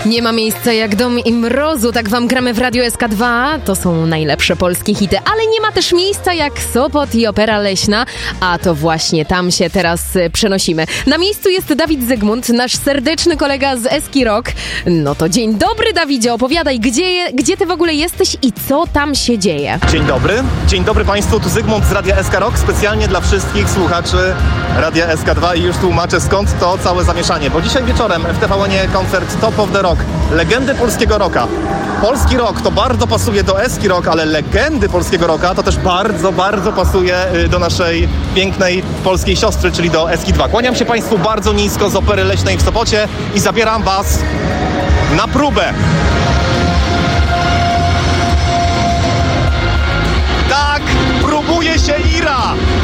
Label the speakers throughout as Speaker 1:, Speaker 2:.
Speaker 1: Nie ma miejsca jak dom i mrozu, tak wam gramy w Radio SK2. To są najlepsze polskie hity, ale nie ma też miejsca jak Sopot i Opera Leśna, a to właśnie tam się teraz przenosimy. Na miejscu jest Dawid Zygmunt, nasz serdeczny kolega z Eski Rock. No to dzień dobry, Dawidzie, opowiadaj, gdzie ty w ogóle jesteś i co tam się dzieje?
Speaker 2: Dzień dobry Państwu, tu Zygmunt z Radia SK Rock, specjalnie dla wszystkich słuchaczy Radia SK2 i już tłumaczę skąd to całe zamieszanie, bo dzisiaj wieczorem w TVN-ie koncert Top of the Rock, legendy polskiego rocka. Polski rock to bardzo pasuje do Eski Rock, ale legendy polskiego rocka to też bardzo, bardzo pasuje do naszej pięknej polskiej siostry, czyli do Eski 2. Kłaniam się Państwu bardzo nisko z Opery Leśnej w Sopocie i zabieram Was na próbę. Tak, próbuje się Ira!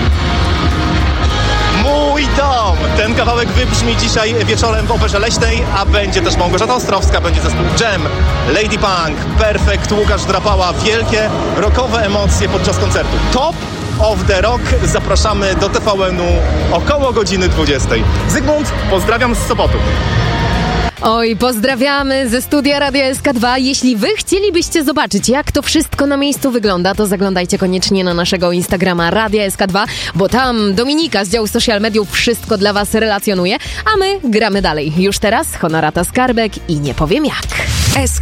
Speaker 2: Mój dom! Ten kawałek wybrzmi dzisiaj wieczorem w Operze Leśnej, a będzie też Małgorzata Ostrowska, będzie zespół Jam, Lady Punk, Perfect, Łukasz Drapała. Wielkie rockowe emocje podczas koncertu. Top of the Rock. Zapraszamy do TVN-u około godziny 20. Zygmunt, pozdrawiam z Sopotu.
Speaker 1: Oj, pozdrawiamy ze studia Radia SK2. Jeśli wy chcielibyście zobaczyć, jak to wszystko na miejscu wygląda, to zaglądajcie koniecznie na naszego Instagrama Radia SK2, bo tam Dominika z działu social mediów wszystko dla was relacjonuje, a my gramy dalej. Już teraz Honorata Skarbek i nie powiem jak.
Speaker 3: SK